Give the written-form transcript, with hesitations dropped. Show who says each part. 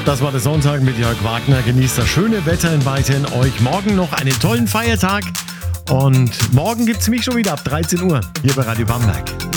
Speaker 1: Das war der Sonntag mit Jörg Wagner. Genießt das schöne Wetter in Weiten. Euch morgen noch einen tollen Feiertag. Und morgen gibt es mich schon wieder ab 13 Uhr hier bei Radio Bamberg.